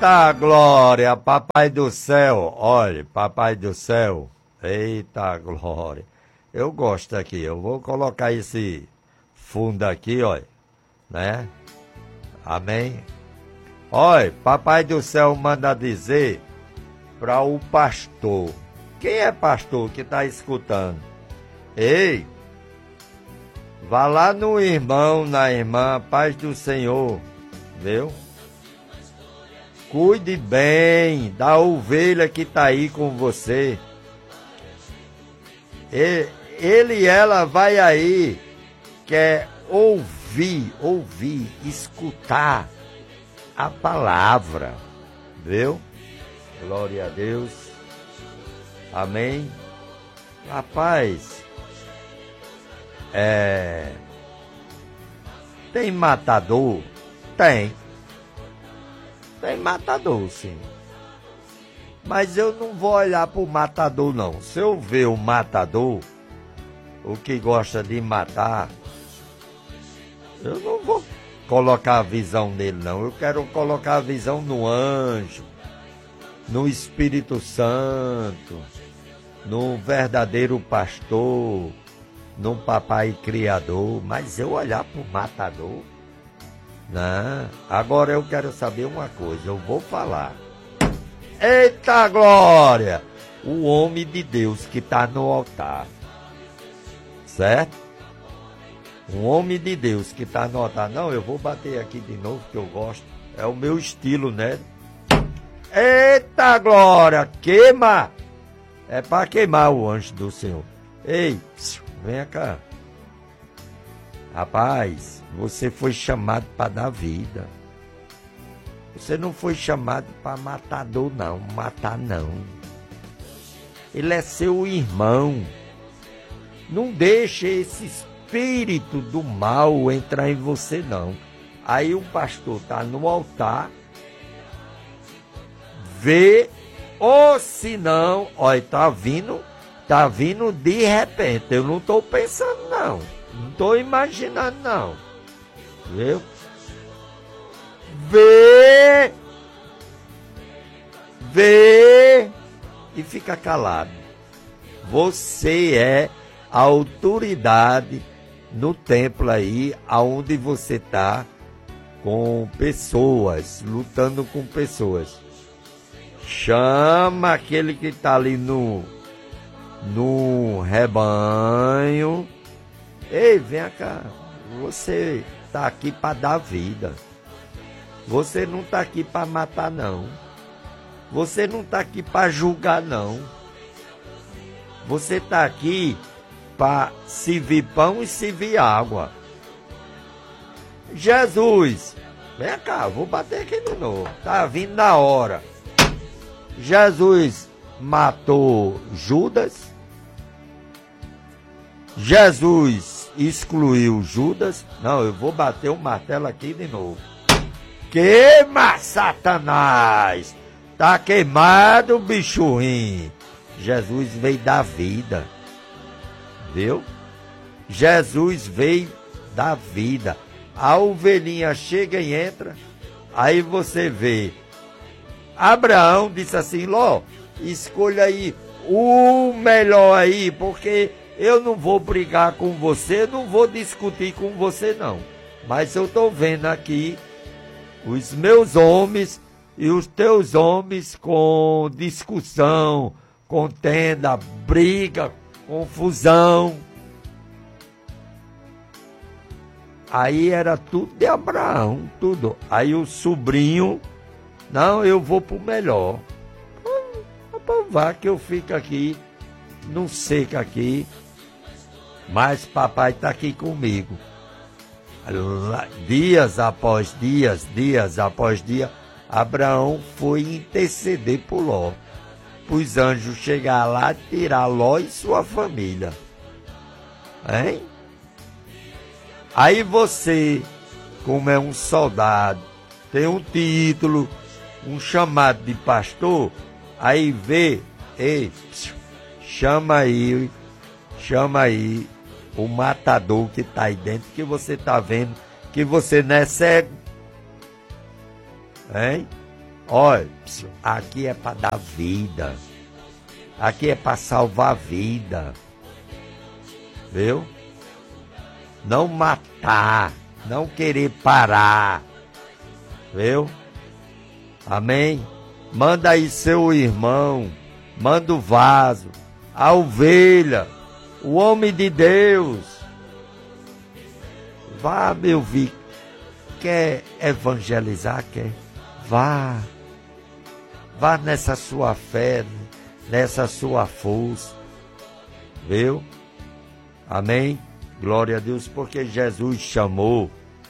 Eita glória, papai do céu, olha, papai do céu, eita glória. Eu gosto aqui, eu vou colocar esse fundo aqui, olha, né? Amém? Olha, papai do céu manda dizer para o pastor. Quem é pastor que está escutando? Ei, vá lá no irmão, na irmã, paz do Senhor, viu? Cuide bem da ovelha que está aí com você. Ele e ela vai aí, quer ouvir, escutar a palavra, viu? Glória a Deus. Amém. Rapaz, tem matador? Tem matador, sim. Mas eu não vou olhar pro matador, não. Se eu ver o matador, o que gosta de matar, eu não vou colocar a visão nele, não. Eu quero colocar a visão no anjo, no Espírito Santo, no verdadeiro pastor, no papai criador. Mas eu olhar pro matador, não. Agora eu quero saber uma coisa, eu vou falar. Eita glória! O homem de Deus que está no altar, certo? Um homem de Deus que está no altar. Não, eu vou bater aqui de novo, que eu gosto. É o meu estilo, né? Eita glória! Queima! É para queimar o anjo do Senhor. Ei, vem cá. Rapaz, você foi chamado para dar vida. Você não foi chamado para matador, não. Matar, não. Ele é seu irmão. Não deixe esse espírito do mal entrar em você, não. Aí o pastor está no altar, vê, ou se não, olha, tá vindo de repente. Eu não estou pensando, não. Não estou imaginando, não. Viu? Vê e fica calado. Você é a autoridade no templo aí, aonde você está com pessoas, lutando com pessoas. Chama aquele que está ali no rebanho. Ei, vem cá, você está aqui para dar vida. Você não está aqui para matar, não. Você não está aqui para julgar, não. Você está aqui para servir pão e servir água. Jesus, vem cá, vou bater aqui de novo. Tá vindo na hora. Jesus matou Judas. Jesus excluiu Judas. Não, eu vou bater o martelo aqui de novo. Queima, Satanás! Tá queimado, bicho ruim. Jesus veio dar vida. Viu? Jesus veio dar vida. A ovelhinha chega e entra. Aí você vê. Abraão disse assim: Ló, escolha aí o melhor aí, porque eu não vou brigar com você, não vou discutir com você, não. Mas eu estou vendo aqui os meus homens e os teus homens com discussão, contenda, briga, confusão. Aí era tudo de Abraão, tudo. Aí o sobrinho, não, eu vou pro melhor. Vá que eu fico aqui, não seca aqui, mas papai está aqui comigo. Dias após dias, Abraão foi interceder por Ló. Os anjos chegar lá e tirar Ló e sua família. Hein? Aí você, como é um soldado, tem um título, um chamado de pastor, aí vê, ei, chama aí o matador que está aí dentro, que você está vendo, que você não é cego. Hein? Olha, aqui é para dar vida. Aqui é para salvar a vida. Viu? Não matar. Não querer parar. Viu? Amém? Manda aí seu irmão. Manda o vaso. A ovelha. O homem de Deus. Vá, meu filho. Quer evangelizar? Quer? Vá. Vá nessa sua fé, nessa sua força. Viu? Amém? Glória a Deus, porque Jesus chamou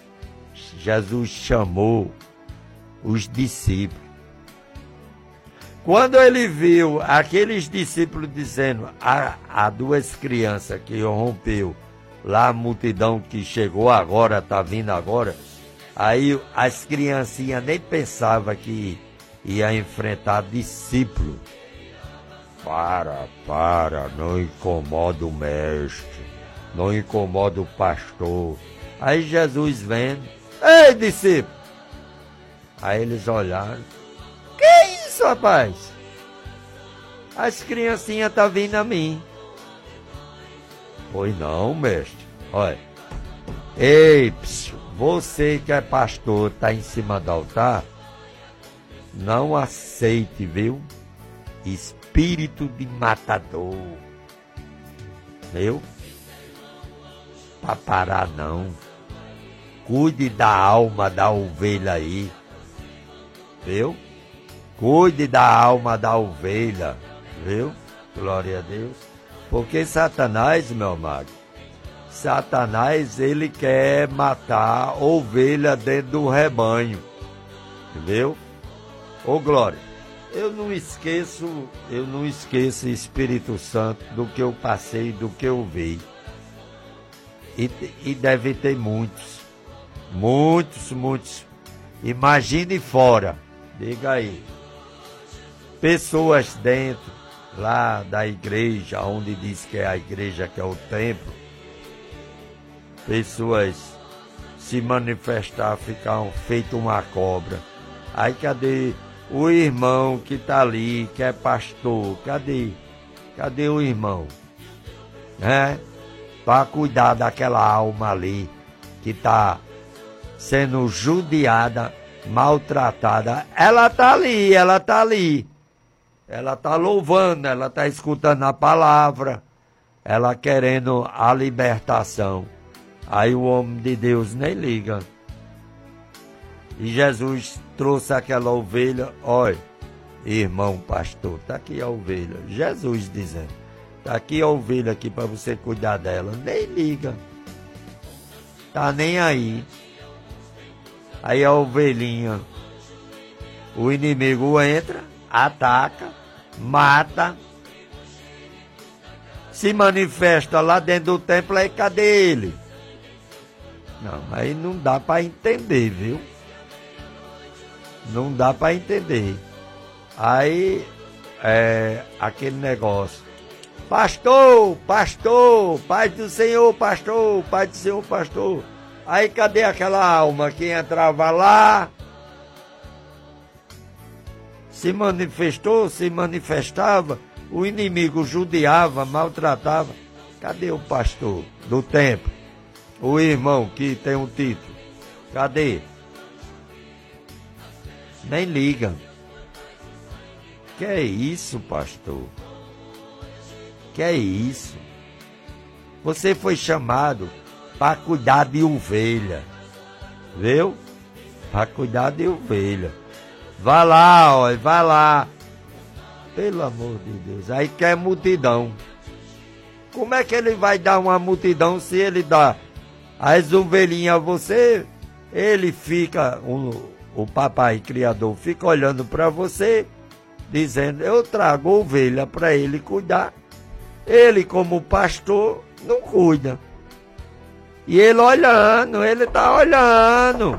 os discípulos. Quando ele viu aqueles discípulos dizendo a duas crianças que rompeu lá a multidão que chegou agora, está vindo agora, aí as criancinhas nem pensavam que ia enfrentar discípulo. Para, não incomoda o mestre, não incomoda o pastor. Aí Jesus vendo, ei discípulo! Aí eles olharam, que isso, rapaz? As criancinhas estão vindo a mim. Pois não, mestre. Olha, ei, você que é pastor, está em cima do altar, não aceite, viu? Espírito de matador. Viu? Para parar não. Cuide da alma da ovelha aí. Viu? Cuide da alma da ovelha. Viu? Glória a Deus. Porque Satanás, meu amado, Satanás, ele quer matar a ovelha dentro do rebanho. Entendeu? Ô glória, eu não esqueço, Espírito Santo, do que eu passei, do que eu vi. E deve ter muitos. Imagine fora, diga aí. Pessoas dentro, lá da igreja, onde diz que é a igreja, que é o templo. Pessoas se manifestar, ficar feito uma cobra. Aí cadê o irmão que está ali, que é pastor? Cadê o irmão? Para cuidar daquela alma ali, que está sendo judiada, maltratada. Ela está ali. Ela está louvando, ela está escutando a palavra, ela querendo a libertação. Aí o homem de Deus nem liga. E Jesus trouxe aquela ovelha, olha, irmão pastor, está aqui a ovelha. Jesus dizendo, está aqui a ovelha aqui para você cuidar dela. Nem liga. Tá nem aí. Aí a ovelhinha, o inimigo entra, ataca, mata, se manifesta lá dentro do templo, aí cadê ele? Não, aí não dá para entender, viu? Não dá para entender. Aí aquele negócio. Pastor, Pai do Senhor, pastor, Pai do Senhor, pastor. Aí cadê aquela alma que entrava lá? Se manifestava, o inimigo judiava, maltratava. Cadê o pastor do templo? O irmão que tem um título? Cadê? Nem liga. Que é isso, pastor? Que é isso? Você foi chamado para cuidar de ovelha. Viu? Para cuidar de ovelha. Vá lá, olha, vá lá. Pelo amor de Deus. Aí quer multidão. Como é que ele vai dar uma multidão se ele dá as ovelhinhas a você? Ele fica, o papai criador fica olhando para você, dizendo, eu trago ovelha para ele cuidar. Ele, como pastor, não cuida. E ele olhando, ele está olhando.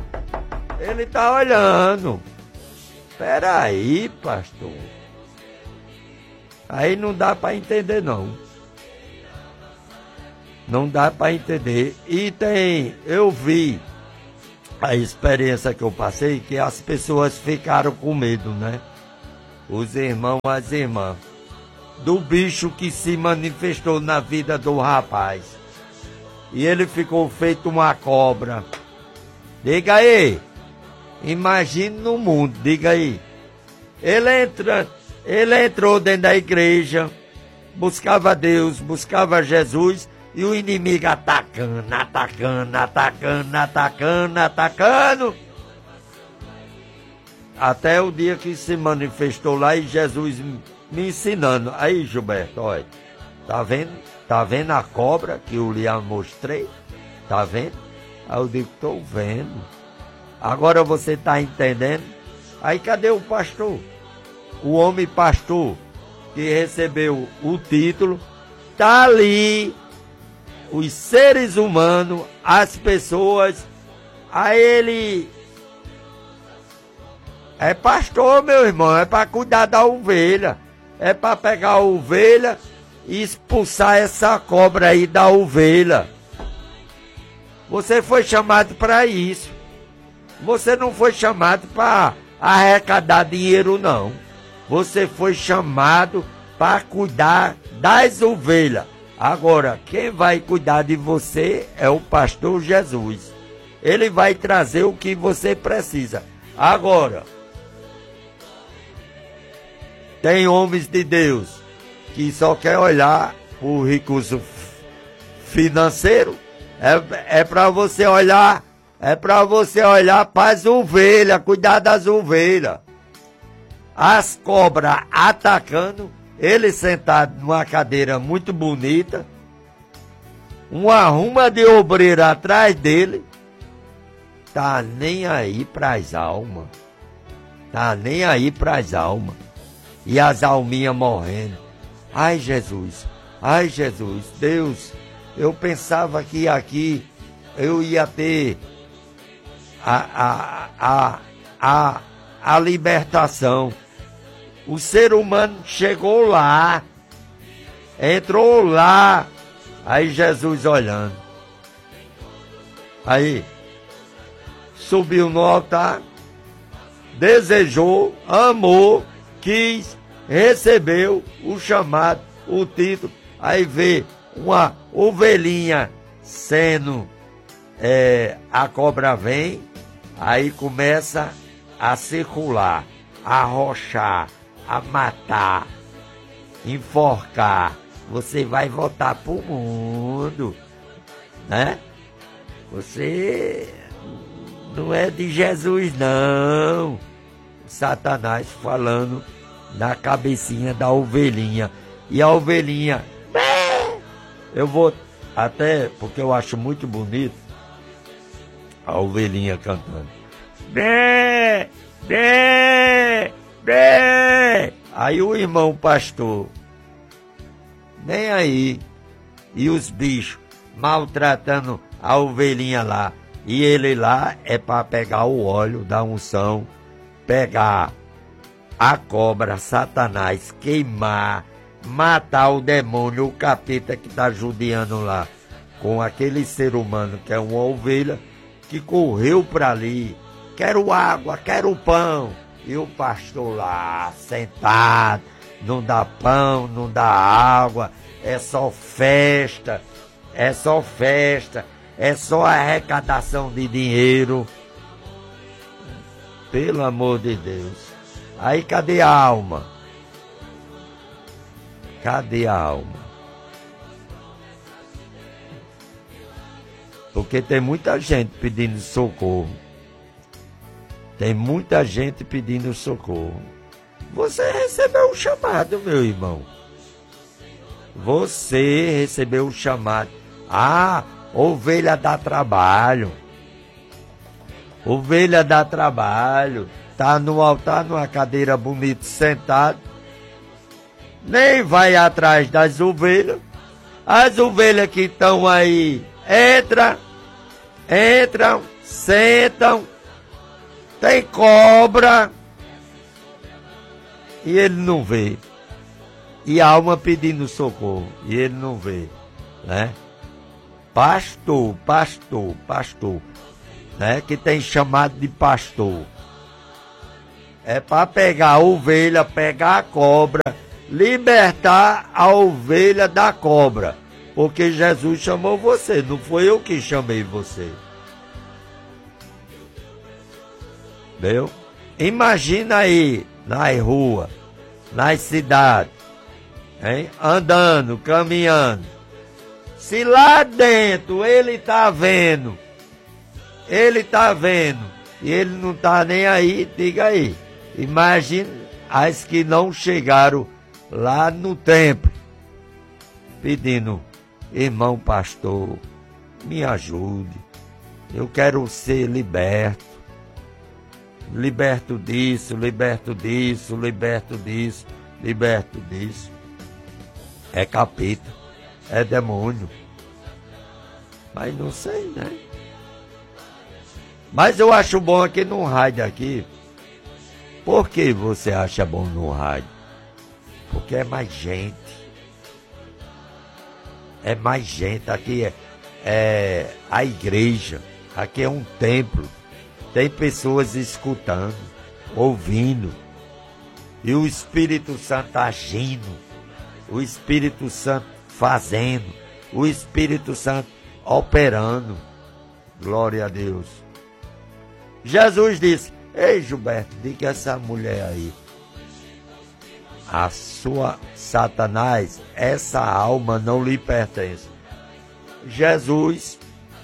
Peraí, pastor. Aí não dá para entender, não. Não dá para entender. E eu vi a experiência que eu passei, que as pessoas ficaram com medo, né? Os irmãos, as irmãs, do bicho que se manifestou na vida do rapaz. E ele ficou feito uma cobra. Diga aí, imagine no mundo, diga aí. Ele entrou dentro da igreja, buscava Deus, buscava Jesus, e o inimigo atacando. Até o dia que se manifestou lá e Jesus me ensinando. Aí, Gilberto, olha, tá vendo? Tá vendo a cobra que eu lhe mostrei? Tá vendo? Aí eu digo, tô vendo. Agora você tá entendendo? Aí cadê o pastor? O homem pastor que recebeu o título, tá ali. Os seres humanos, as pessoas, a ele é pastor, meu irmão, é para cuidar da ovelha, é para pegar a ovelha e expulsar essa cobra aí da ovelha. Você foi chamado para isso. Você não foi chamado para arrecadar dinheiro, não. Você foi chamado para cuidar das ovelhas. Agora, quem vai cuidar de você é o pastor Jesus. Ele vai trazer o que você precisa. Agora, tem homens de Deus que só quer olhar o recurso financeiro. É para você olhar, para as ovelhas, cuidar das ovelhas. As cobras atacando. Ele sentado numa cadeira muito bonita, uma ruma de obreiro atrás dele, tá nem aí pras almas, e as alminhas morrendo. Ai Jesus, Deus, eu pensava que aqui eu ia ter a libertação. O ser humano chegou lá, entrou lá, aí Jesus olhando. Aí, subiu no altar, desejou, amou, quis, recebeu o chamado, o título. Aí vê uma ovelhinha sendo, a cobra vem, aí começa a circular, a arrochar, a matar, enforcar. Você vai voltar pro mundo, né? Você não é de Jesus, não. Satanás falando na cabecinha da ovelhinha. E a ovelhinha, eu vou, até porque eu acho muito bonito a ovelhinha cantando. Bé, bé, bé. Aí o irmão pastor, nem aí, e os bichos maltratando a ovelhinha lá. E ele lá é para pegar o óleo da unção, pegar a cobra, Satanás, queimar, matar o demônio, o capeta que está judiando lá, com aquele ser humano que é uma ovelha, que correu para ali, quero água, quero pão. E o pastor lá, sentado, não dá pão, não dá água, é só festa, é só arrecadação de dinheiro. Pelo amor de Deus. Aí cadê a alma? Cadê a alma? Porque tem muita gente pedindo socorro. Tem muita gente pedindo socorro. Você recebeu um chamado, meu irmão. Você recebeu um chamado. Ah, ovelha dá trabalho. Ovelha dá trabalho. Tá no altar, numa cadeira bonita, sentado. Nem vai atrás das ovelhas. As ovelhas que estão aí entram, sentam. Tem cobra. E ele não vê. E a alma pedindo socorro. E ele não vê. Né? Pastor. né, que tem chamado de pastor. É para pegar a ovelha, pegar a cobra, libertar a ovelha da cobra. Porque Jesus chamou você, não foi eu que chamei você. Entendeu? Imagina aí, nas ruas, nas cidades, hein? Andando, caminhando. Se lá dentro ele está vendo, e ele não está nem aí, diga aí. Imagina as que não chegaram lá no templo, pedindo: irmão pastor, me ajude, eu quero ser liberto. Liberto disso, liberto disso, liberto disso, liberto disso. É capeta, é demônio. Mas não sei, né? Mas eu acho bom aqui no rádio aqui. Por que você acha bom no rádio? Porque é mais gente. É mais gente. Aqui é a igreja. Aqui é um templo. Tem pessoas escutando, ouvindo. E o Espírito Santo agindo. O Espírito Santo fazendo. O Espírito Santo operando. Glória a Deus. Jesus disse: ei, Gilberto, diga essa mulher aí. A sua Satanás, essa alma não lhe pertence. Jesus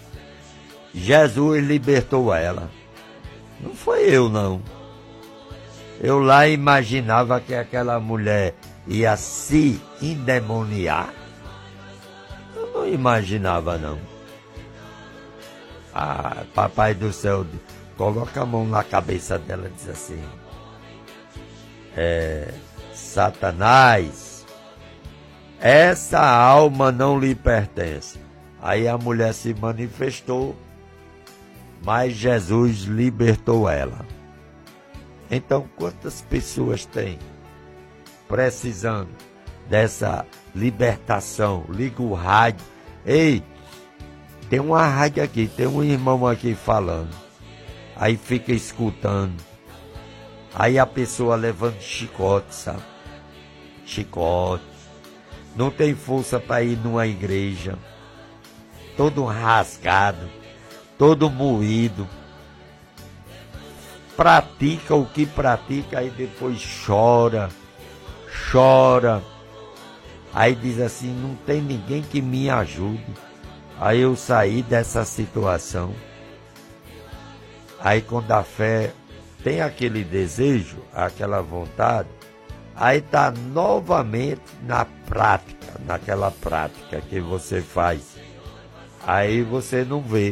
libertou ela. Não foi eu, não. Eu lá imaginava que aquela mulher ia se endemoniar. Eu não imaginava, não. Ah, papai do céu, coloca a mão na cabeça dela e diz assim: Satanás, essa alma não lhe pertence. Aí a mulher se manifestou, mas Jesus libertou ela. Então, quantas pessoas tem precisando dessa libertação? Liga o rádio. Ei, tem uma rádio aqui, tem um irmão aqui falando. Aí fica escutando. Aí a pessoa levando chicote, sabe? Chicote. Não tem força para ir numa igreja. Todo rasgado. Todo moído. Pratica o que pratica, aí depois chora. Aí diz assim: não tem ninguém que me ajude. Aí eu saí dessa situação. Aí quando a fé tem aquele desejo, aquela vontade, aí está novamente na prática, naquela prática que você faz. Aí você não vê.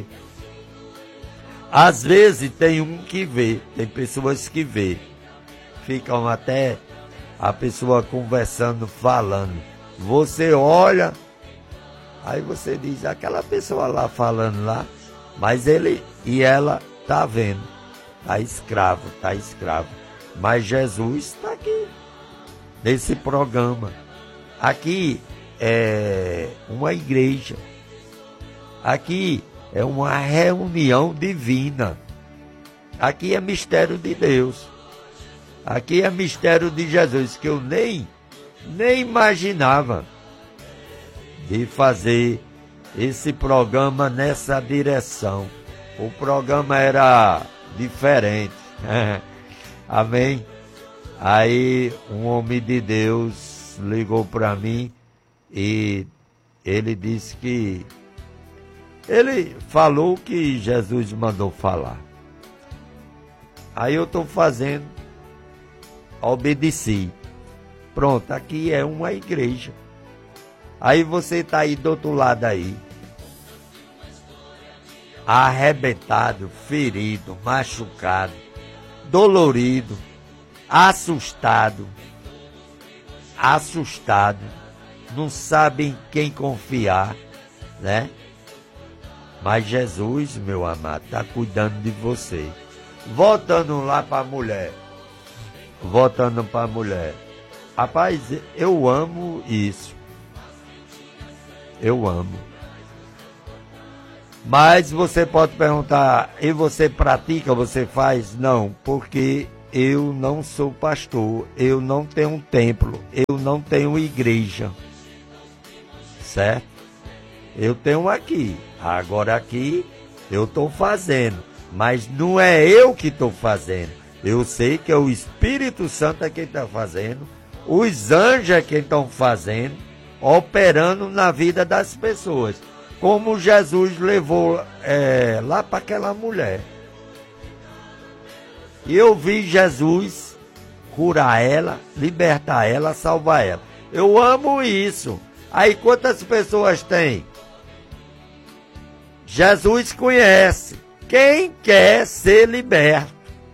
Às vezes tem um que vê, tem pessoas que vê. Ficam até a pessoa conversando, falando. Você olha, aí você diz: aquela pessoa lá falando lá, mas ele e ela está vendo. Está escravo. Mas Jesus está aqui, nesse programa. Aqui é uma igreja. Aqui é uma reunião divina. Aqui é mistério de Deus. Aqui é mistério de Jesus, que eu nem imaginava de fazer esse programa nessa direção. O programa era diferente. Amém? Aí um homem de Deus ligou para mim e ele disse que ele falou que Jesus mandou falar. Aí eu estou fazendo, obedeci. Pronto, aqui é uma igreja. Aí você está aí do outro lado aí, arrebentado, ferido, machucado, dolorido, assustado, não sabe em quem confiar, né? Mas Jesus, meu amado, está cuidando de você. Voltando lá para a mulher. Rapaz, eu amo isso. Eu amo. Mas você pode perguntar, e você pratica, você faz? Não, porque eu não sou pastor, eu não tenho um templo, eu não tenho igreja, certo? Eu tenho aqui, agora aqui eu estou fazendo, mas não é eu que estou fazendo. Eu sei que é o Espírito Santo é quem está fazendo, os anjos é quem estão fazendo, operando na vida das pessoas. Como Jesus levou lá para aquela mulher. E eu vi Jesus curar ela, libertar ela, salvar ela. Eu amo isso. Aí quantas pessoas tem? Jesus conhece quem quer ser liberto.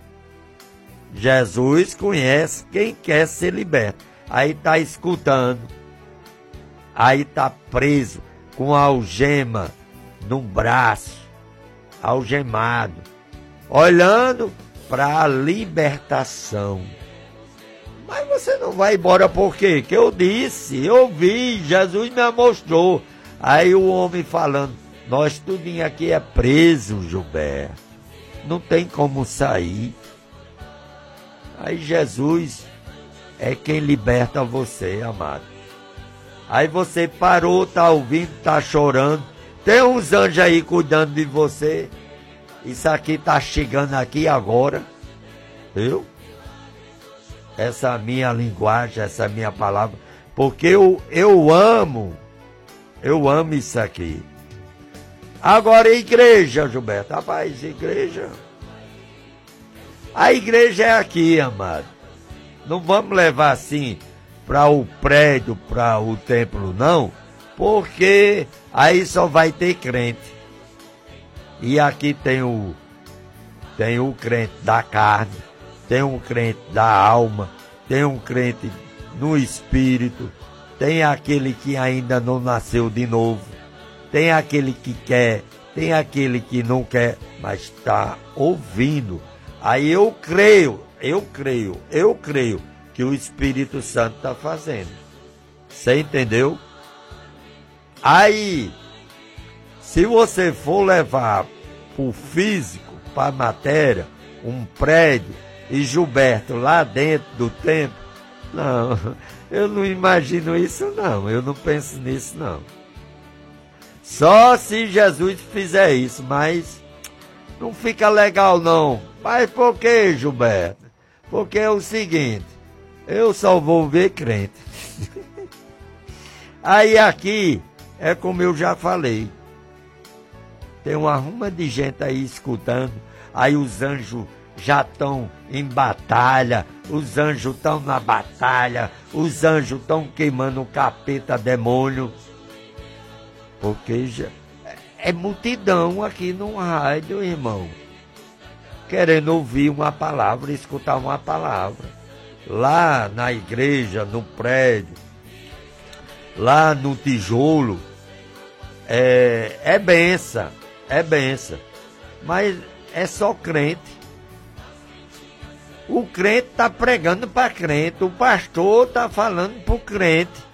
Jesus conhece quem quer ser liberto. Aí está escutando. Aí está preso com algema no braço, algemado, olhando para a libertação. Mas você não vai embora por quê? Que eu disse, eu vi, Jesus me mostrou. Aí o homem falando, nós tudinho aqui é preso, Gilberto. Não tem como sair. Aí Jesus é quem liberta você, amado. Aí você parou, tá ouvindo, tá chorando. Tem uns anjos aí cuidando de você. Isso aqui tá chegando aqui agora. Viu? Essa minha linguagem, essa minha palavra. Porque eu amo isso aqui. Agora, igreja, Gilberto. Rapaz, igreja. A igreja é aqui, amado. Não vamos levar assim para o prédio, para o templo, não, porque aí só vai ter crente. E aqui tem o crente da carne, tem um crente da alma, tem um crente no espírito, tem aquele que ainda não nasceu de novo, tem aquele que quer, tem aquele que não quer, mas está ouvindo. Aí eu creio que o Espírito Santo está fazendo. Você entendeu? Aí, se você for levar para o físico, para a matéria, um prédio, e Gilberto lá dentro do templo, não, eu não imagino isso não, eu não penso nisso não. Só se Jesus fizer isso, mas não fica legal não. Mas por que, Gilberto? Porque é o seguinte, eu só vou ver crente. Aí aqui, é como eu já falei, tem uma ruma de gente aí escutando, aí os anjos já estão em batalha, os anjos estão na batalha, os anjos estão queimando o capeta demônio, porque já é multidão aqui no rádio, irmão, querendo ouvir uma palavra, escutar uma palavra. Lá na igreja, no prédio, lá no tijolo, é benção, mas é só crente. O crente está pregando para crente, o pastor está falando para o crente.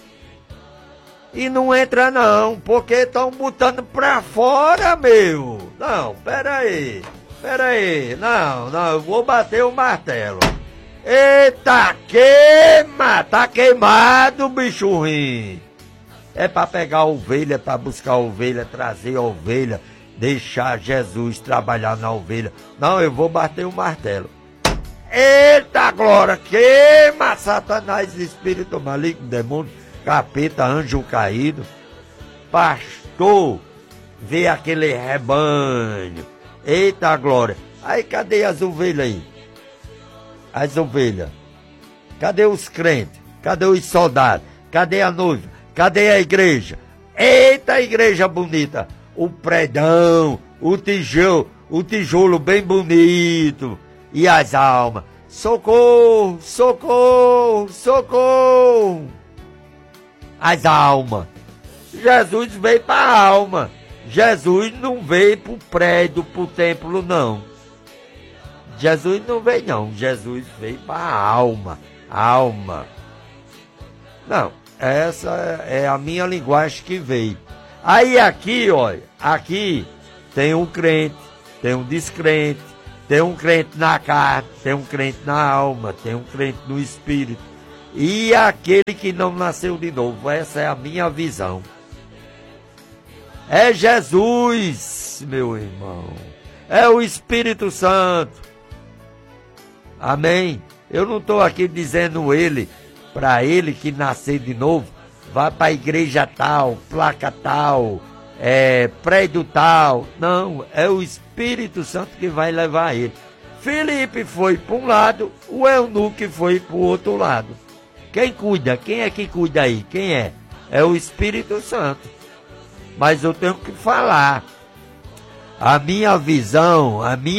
E não entra não, porque estão botando para fora, meu. Não, peraí, não, eu vou bater o martelo. Eita, tá queimado, bicho ruim. É para pegar a ovelha, é para buscar a ovelha, trazer a ovelha, deixar Jesus trabalhar na ovelha. Não, eu vou bater o martelo. Eita glória, queima Satanás, espírito maligno, demônio, capeta, anjo caído. Pastor, vê aquele rebanho. Eita glória. Aí cadê as ovelhas aí? As ovelhas. Cadê os crentes? Cadê os soldados? Cadê a noiva? Cadê a igreja? Eita igreja bonita. O predão, o tijolo bem bonito. E as almas. Socorro, socorro, socorro. As almas. Jesus veio para a alma. Jesus não veio para o prédio, para o templo, não. Jesus não veio, não. Jesus veio para a alma. Alma. Não, essa é a minha linguagem que veio. Aí aqui, olha, aqui Tem um crente, tem um descrente, tem um crente na carne, tem um crente na alma, tem um crente no espírito. E aquele que não nasceu de novo, essa é a minha visão. É Jesus, meu irmão. É o Espírito Santo. Amém? Eu não estou aqui dizendo para ele que nascer de novo, vá para a igreja tal, placa tal, prédio tal. Não, é o Espírito Santo que vai levar ele. Felipe foi para um lado, o eunuco foi para o outro lado. Quem cuida? Quem é que cuida aí? Quem é? É o Espírito Santo. Mas eu tenho que falar. A minha visão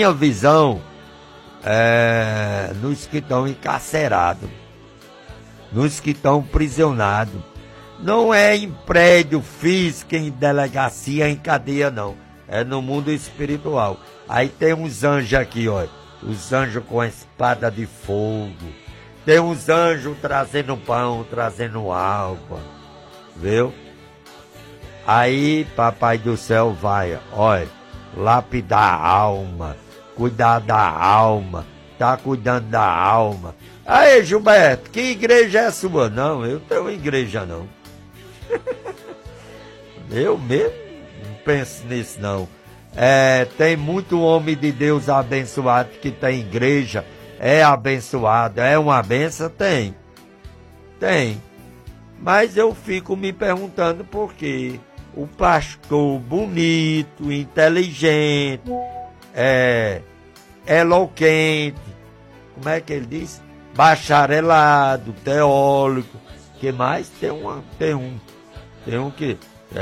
é nos que estão encarcerados, nos que estão prisionados. Não é em prédio físico, em delegacia, em cadeia, não. É no mundo espiritual. Aí tem uns anjos aqui, ó. Os anjos com a espada de fogo. Tem uns anjos trazendo pão, trazendo água. Viu? Aí, papai do céu vai, olha, lapidar a alma, cuidar da alma, tá cuidando da alma. Aí, Gilberto, que igreja é sua? Não, eu tenho igreja não. Eu mesmo não penso nisso não. Tem muito homem de Deus abençoado que tem igreja, é abençoado, é uma benção? Tem. Mas eu fico me perguntando por quê. O pastor bonito, inteligente, eloquente, como é que ele diz? Bacharelado, teólogo, que mais? Tem um que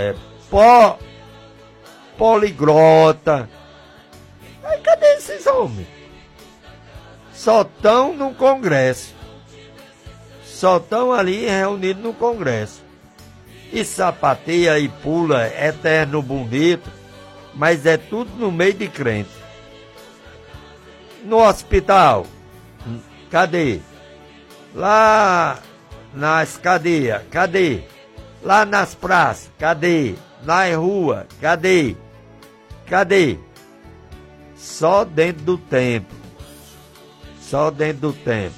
poliglota. Aí cadê esses homens? Só estão no congresso. Só estão ali reunidos no congresso. E sapateia e pula, eterno bonito, mas é tudo no meio de crente. No hospital, cadê? Lá nas cadeias, cadê? Lá nas praças, cadê? Nas ruas, cadê? Só dentro do templo. Só dentro do templo.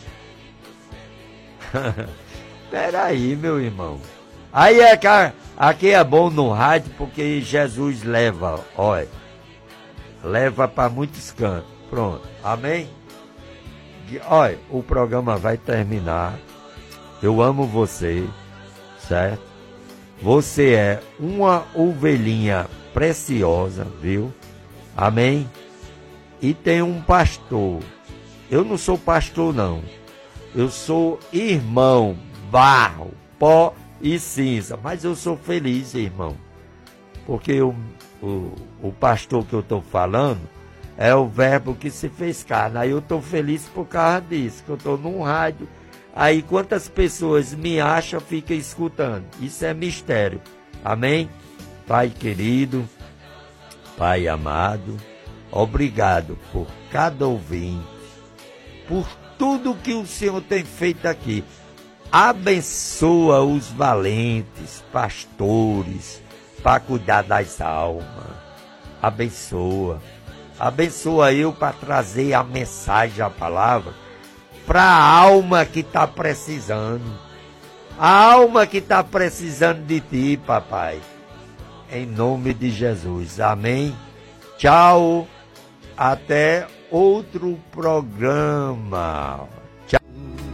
Peraí, meu irmão. Aí aqui é bom no rádio porque Jesus leva, olha, leva para muitos cantos. Pronto, amém? Olha, o programa vai terminar. Eu amo você, certo? Você é uma ovelhinha preciosa, viu? Amém? E tem um pastor. Eu não sou pastor, não. Eu sou irmão, barro, pó e cinza, mas eu sou feliz, irmão, porque o pastor que eu estou falando é o verbo que se fez carne. Aí eu estou feliz por causa disso, que eu estou num rádio, aí quantas pessoas me acham, fica escutando, isso é mistério, amém? Pai querido, Pai amado, obrigado por cada ouvinte, por tudo que o Senhor tem feito aqui. Abençoa os valentes, pastores, para cuidar das almas. Abençoa. Abençoa eu para trazer a mensagem, a palavra, para a alma que está precisando. A alma que está precisando de ti, papai. Em nome de Jesus. Amém. Tchau. Até outro programa.